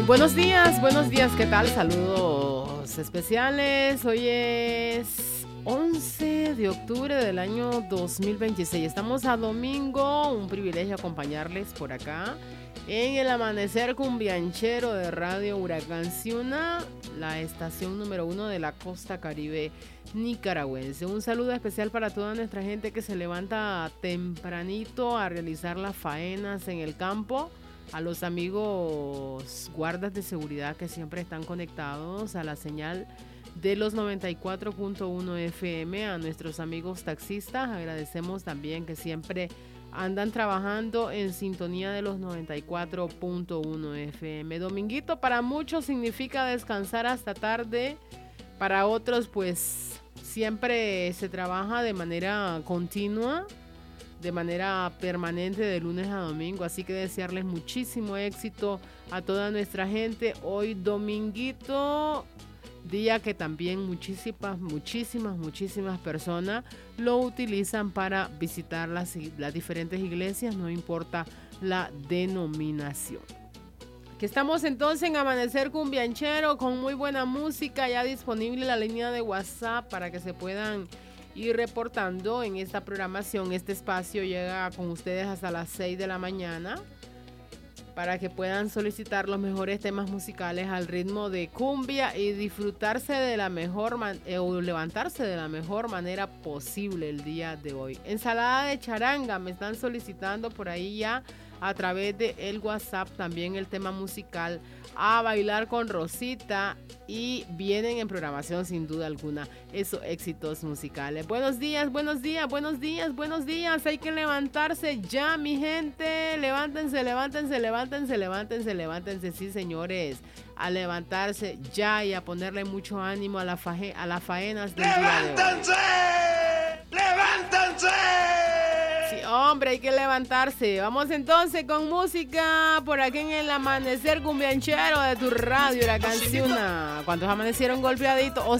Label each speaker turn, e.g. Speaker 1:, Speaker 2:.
Speaker 1: buenos días, ¿qué tal? Saludos especiales. Hoy es 11 de octubre del año 2026. Estamos a domingo, un privilegio acompañarles por acá en el amanecer cumbianchero de Radio Huracán Ciuna, la estación número 1 de la costa caribe nicaragüense. Un saludo especial para toda nuestra gente que se levanta tempranito a realizar las faenas en el campo, a los amigos guardas de seguridad que siempre están conectados a la señal de los 94.1 FM, a nuestros amigos taxistas, agradecemos también que siempre andan trabajando en sintonía de los 94.1 FM. Dominguito para muchos significa descansar hasta tarde, para otros pues siempre se trabaja de manera continua, de manera permanente de lunes a domingo, así que desearles muchísimo éxito a toda nuestra gente. Hoy dominguito, día que también muchísimas personas lo utilizan para visitar las diferentes iglesias, no importa la denominación. Que estamos entonces en Amanecer Cumbianchero con muy buena música, ya disponible la línea de WhatsApp para que se puedan ir reportando en esta programación. Este espacio llega con ustedes hasta las 6 de la mañana para que puedan solicitar los mejores temas musicales al ritmo de cumbia y disfrutarse de la mejor o levantarse de la mejor manera posible el día de hoy. Ensalada de charanga, me están solicitando por ahí ya a través de el WhatsApp también el tema musical A Bailar con Rosita, y vienen en programación sin duda alguna esos éxitos musicales. Buenos días, hay que levantarse ya, mi gente, levántense, sí señores, a levantarse ya y a ponerle mucho ánimo a las faenas del día de hoy. ¡Levántense! Sí, hombre, hay que levantarse. Vamos entonces con música por aquí en el amanecer cumbianchero de tu radio, la canción. ¿Cuántos amanecieron golpeaditos?